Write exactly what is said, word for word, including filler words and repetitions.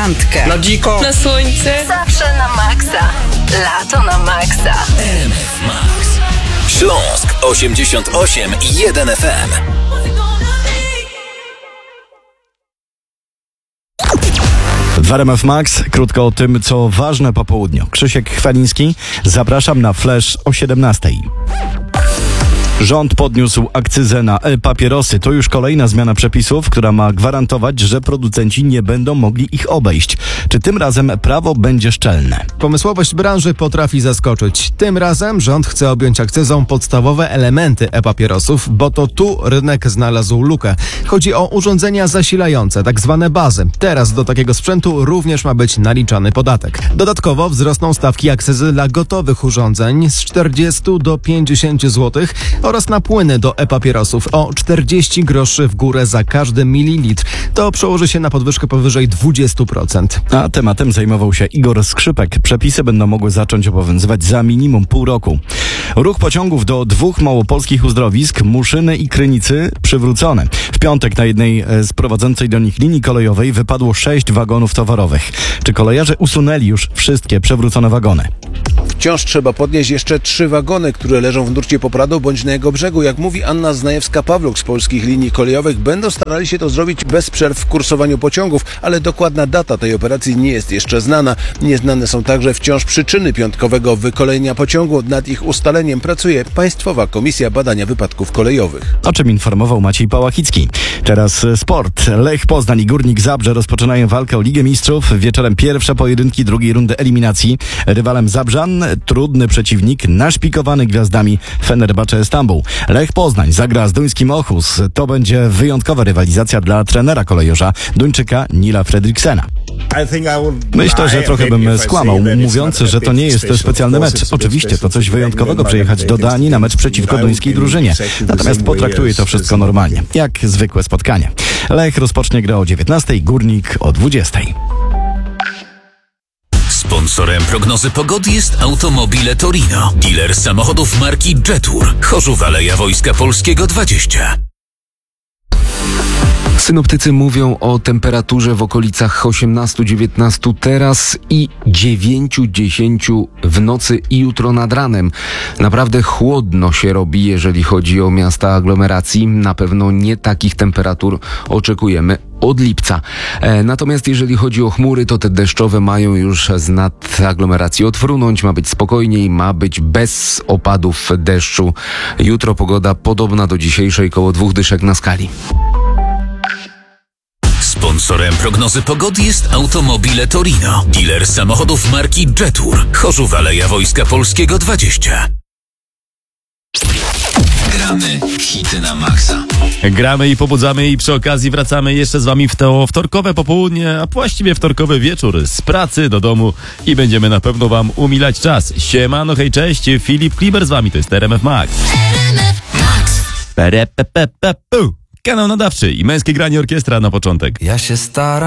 randkę. Na dziko. Na słońce. Zawsze na maksa. Lato na maksa. R M F Max. Śląsk osiemdziesiąt osiem i jeden F M. W R M F Max krótko o tym, co ważne po południu. Krzysiek Chwaliński, zapraszam na Flash o siedemnastej. Rząd podniósł akcyzę na e-papierosy. To już kolejna zmiana przepisów, która ma gwarantować, że producenci nie będą mogli ich obejść. Czy tym razem prawo będzie szczelne? Pomysłowość branży potrafi zaskoczyć. Tym razem rząd chce objąć akcyzą podstawowe elementy e-papierosów, bo to tu rynek znalazł lukę. Chodzi o urządzenia zasilające, tak zwane bazy. Teraz do takiego sprzętu również ma być naliczany podatek. Dodatkowo wzrosną stawki akcyzy dla gotowych urządzeń z czterdziestu do pięćdziesięciu złotych oraz na płyny do e-papierosów o czterdzieści groszy w górę za każdy mililitr. To przełoży się na podwyżkę powyżej dwadzieścia procent. A tematem zajmował się Igor Skrzypek. Przepisy będą mogły zacząć obowiązywać za minimum pół roku. Ruch pociągów do dwóch małopolskich uzdrowisk, Muszyny i Krynicy, przywrócone. W piątek na jednej z prowadzącej do nich linii kolejowej wypadło sześć wagonów towarowych. Czy kolejarze usunęli już wszystkie przewrócone wagony? Wciąż trzeba podnieść jeszcze trzy wagony, które leżą w nurcie Popradu bądź na jego brzegu. Jak mówi Anna Znajewska-Pawluk z Polskich Linii Kolejowych, będą starali się to zrobić bez przerw w kursowaniu pociągów, ale dokładna data tej operacji nie jest jeszcze znana. Nieznane są także wciąż przyczyny piątkowego wykolejenia pociągu. Nad ich ustaleniem pracuje Państwowa Komisja Badania Wypadków Kolejowych. O czym informował Maciej Pałachicki. Teraz sport. Lech Poznań i Górnik Zabrze rozpoczynają walkę o Ligę Mistrzów. Wieczorem pierwsze pojedynki drugiej rundy eliminacji. Rywalem Zabrzan trudny przeciwnik, naszpikowany gwiazdami Fenerbahce Stambuł. Lech Poznań zagra z duńskim Ochus. To będzie wyjątkowa rywalizacja dla trenera kolejorza Duńczyka Nila Fredriksena. Myślę, że trochę bym skłamał, mówiąc, że to nie jest specjalny mecz. Oczywiście to coś wyjątkowego przyjechać do Danii na mecz przeciwko duńskiej drużynie. Natomiast potraktuję to wszystko normalnie, jak zwykłe spotkanie. Lech rozpocznie grę o dziewiętnastej, Górnik o dwudziestej. Sponsorem prognozy pogody jest Automobile Torino, dealer samochodów marki Jetour, Chorzów Aleja Wojska Polskiego dwadzieścia. Synoptycy mówią o temperaturze w okolicach osiemnaście dziewiętnaście teraz i dziewięć dziesięć w nocy i jutro nad ranem. Naprawdę chłodno się robi, jeżeli chodzi o miasta aglomeracji. Na pewno nie takich temperatur oczekujemy od lipca. E, natomiast jeżeli chodzi o chmury, to te deszczowe mają już z nad aglomeracji odfrunąć. Ma być spokojniej, ma być bez opadów deszczu. Jutro pogoda podobna do dzisiejszej, koło dwóch dyszek na skali. Sponsorem prognozy pogody jest Automobile Torino, dealer samochodów marki Jetour, Chorzów Aleja Wojska Polskiego dwadzieścia. Gramy hity na maksa. Gramy i pobudzamy i przy okazji wracamy jeszcze z wami w to wtorkowe popołudnie, a właściwie wtorkowy wieczór z pracy do domu i będziemy na pewno wam umilać czas. Siemano, hej, cześć, Filip Kliber z wami, to jest R M F Max. R M F Max. Kanał nadawczy i męskie granie orkiestra na początek. Ja się staram.